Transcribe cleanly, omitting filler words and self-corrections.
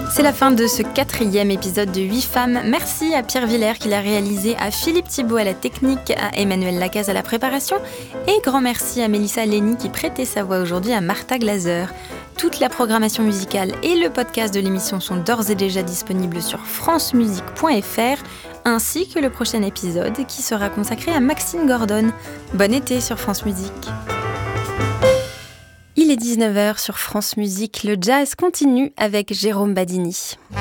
C'est la fin de ce 4e épisode de 8 femmes. Merci à Pierre Villers qui l'a réalisé, à Philippe Thibault à la technique, à Emmanuel Lacaze à la préparation et grand merci à Mélissa Lenny qui prêtait sa voix aujourd'hui à Martha Glaser. Toute la programmation musicale et le podcast de l'émission sont d'ores et déjà disponibles sur francemusique.fr ainsi que le prochain épisode qui sera consacré à Maxine Gordon. Bon été sur France Musique. Il est 19h sur France Musique, le jazz continue avec Jérôme Badini.